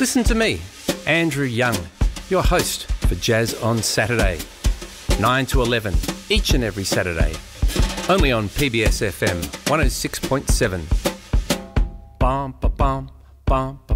Listen to me, Andrew Young, your host for Jazz on Saturday, 9 to 11, each and every Saturday, only on PBS FM 106.7. Bum, ba, bum, bum, ba,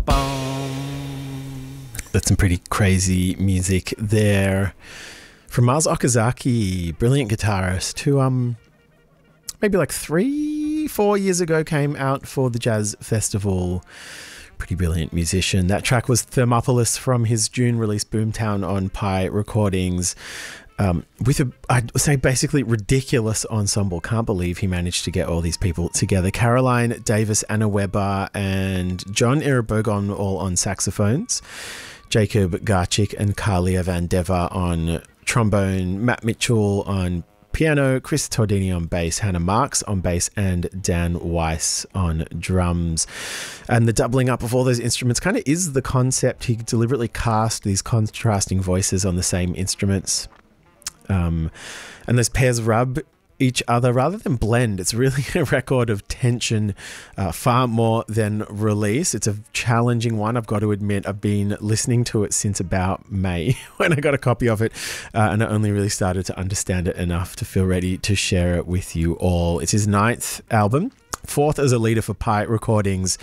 bum. That's some pretty crazy music there from Miles Okazaki, brilliant guitarist who maybe like 3-4 years ago came out for the Jazz Festival. Pretty brilliant musician. That track was Thermopolis from his June release Boomtown on Pi Recordings, with a, I'd say, basically ridiculous ensemble. Can't believe he managed to get all these people together. Caroline Davis, Anna Weber and John Irabogon all on saxophones, Jacob Garchik and Kalia Van Deva on trombone, Matt Mitchell on piano, Chris Tordini on bass, Hannah Marks on bass, and Dan Weiss on drums. And the doubling up of all those instruments kind of is the concept. He deliberately cast these contrasting voices on the same instruments. And those pairs rub each other rather than blend. It's really a record of tension, far more than release. It's a challenging one, I've got to admit. I've been listening to it since about May when I got a copy of it, and I only really started to understand it enough to feel ready to share it with you all. It's his 9th album, 4th as a leader for Pi Recordings.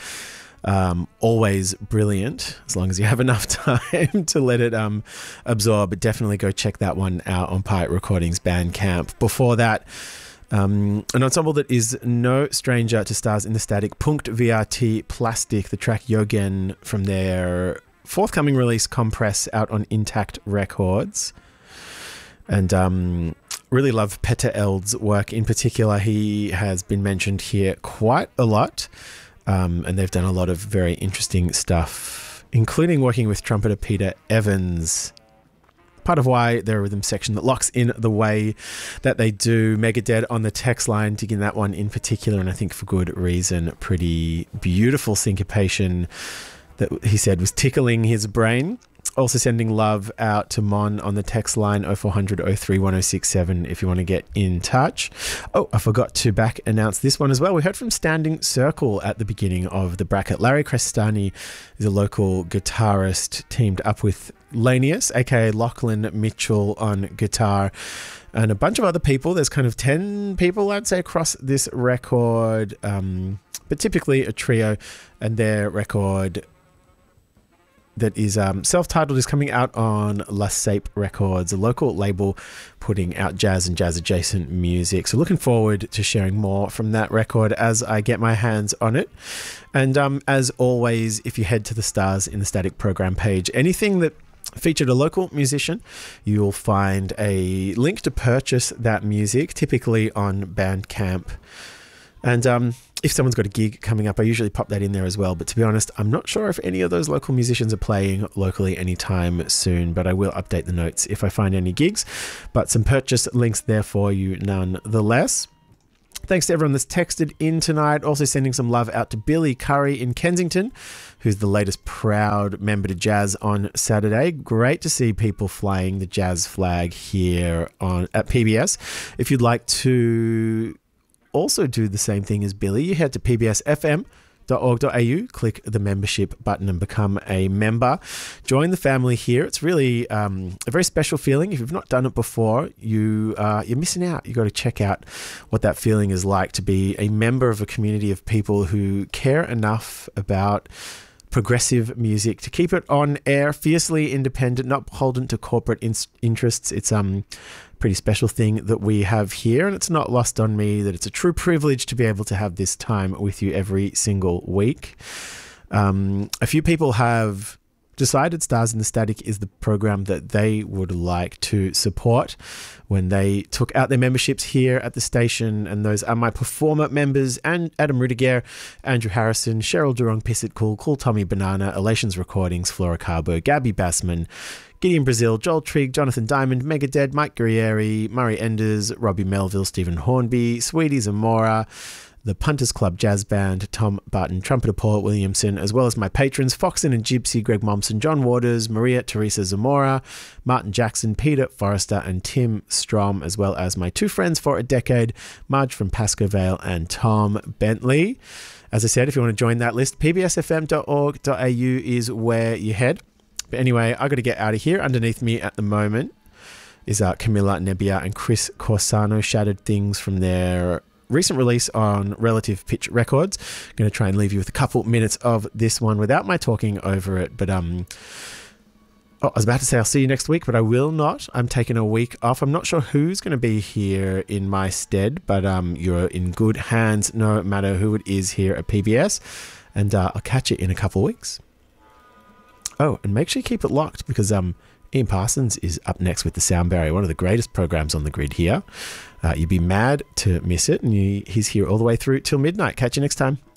Always brilliant, as long as you have enough time to let it absorb. But definitely go check that one out on Pi Recordings Bandcamp. Before that, an ensemble that is no stranger to Stars in the Static, Punkt VRT Plastic, the track Yogen from their forthcoming release Compress out on Intact Records. And really love Petter Eld's work in particular. He has been mentioned here quite a lot. And they've done a lot of very interesting stuff, including working with trumpeter Peter Evans. Part of why they're a rhythm section that locks in the way that they do. Megadeth on the text line, digging that one in particular, and I think for good reason. Pretty beautiful syncopation that he said was tickling his brain. Also sending love out to Mon on the text line 0400 03 1067 if you want to get in touch. Oh, I forgot to back announce this one as well. We heard from Standing Circle at the beginning of the bracket. Larry Crestani is a local guitarist teamed up with Lanius, aka Lachlan Mitchell on guitar, and a bunch of other people. There's kind of 10 people, I'd say, across this record, but typically a trio, and their record that is self-titled is coming out on La Sape Records, a local label putting out jazz and jazz-adjacent music. So looking forward to sharing more from that record as I get my hands on it. And as always, if you head to the Stars in the Static program page, anything that featured a local musician, you'll find a link to purchase that music, typically on Bandcamp. And if someone's got a gig coming up, I usually pop that in there as well. But to be honest, I'm not sure if any of those local musicians are playing locally anytime soon, but I will update the notes if I find any gigs. But some purchase links there for you nonetheless. Thanks to everyone that's texted in tonight. Also sending some love out to Billy Curry in Kensington, who's the latest proud member to Jazz on Saturday. Great to see people flying the Jazz flag here at PBS. If you'd like to also do the same thing as Billy, you head to pbsfm.org.au, click the membership button and become a member. Join the family here. It's really a very special feeling. If you've not done it before, you're missing out. You've got to check out what that feeling is like to be a member of a community of people who care enough about progressive music to keep it on air, fiercely independent, not beholden to corporate interests. It's pretty special thing that we have here, and it's not lost on me that it's a true privilege to be able to have this time with you every single week. A few people have decided Stars in the Static is the program that they would like to support when they took out their memberships here at the station, and those are my performer members, and Adam Rudiger, Andrew Harrison, Cheryl Durong Cool Tommy Banana, Elations Recordings, Flora Carbo, Gabby Bassman, Gideon Brazil, Joel Trigg, Jonathan Diamond, Megadeth, Mike Guerrieri, Murray Enders, Robbie Melville, Stephen Hornby, Sweetie Zamora, the Punters Club Jazz Band, Tom Barton, trumpeter Paul Williamson, as well as my patrons, Foxon and Gypsy, Greg Momson, John Waters, Maria Teresa Zamora, Martin Jackson, Peter Forrester, and Tim Strom, as well as my two friends for a decade, Marge from Pascoe Vale and Tom Bentley. As I said, if you want to join that list, pbsfm.org.au is where you head. But anyway, I got to get out of here. Underneath me at the moment is Camilla Nebbia and Chris Corsano, Shattered Things, from their recent release on Relative Pitch Records. I'm going to try and leave you with a couple minutes of this one without my talking over it. But I was about to say I'll see you next week, but I will not. I'm taking a week off. I'm not sure who's going to be here in my stead, but you're in good hands no matter who it is here at PBS. And I'll catch you in a couple of weeks. Oh, and make sure you keep it locked, because Ian Parsons is up next with The Sound Barrier, one of the greatest programs on the grid here. You'd be mad to miss it, and he's here all the way through till midnight. Catch you next time.